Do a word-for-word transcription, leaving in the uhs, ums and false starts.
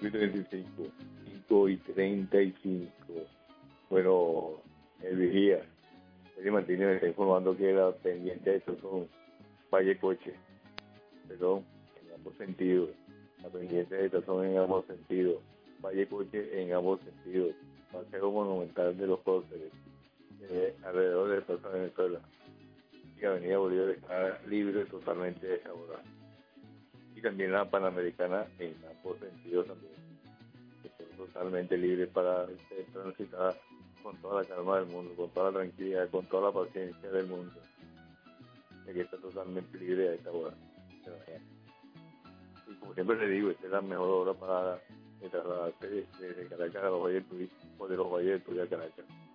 circuito veinticinco, cinco y treinta y cinco. Bueno, el vigía, Freddy Martínez me está informando que la pendiente de estos son Valle Coche, perdón, en ambos sentidos. La pendiente de estos son en ambos sentidos. Valle Coche en ambos sentidos. Paseo Monumental de los Próceres, eh, alrededor de Plaza Venezuela. Y Avenida Bolívar está libre totalmente de esa hora. Y también la Panamericana en ambos sentidos también. Está totalmente libre para ser transitada con toda la calma del mundo, con toda la tranquilidad, con toda la paciencia del mundo. De que está totalmente libre a esta hora de la mañana. Y como siempre le digo, esta es la mejor hora para trasladarse desde Caracas a los Valles del Tuy o de los Valles del Tuy a Caracas.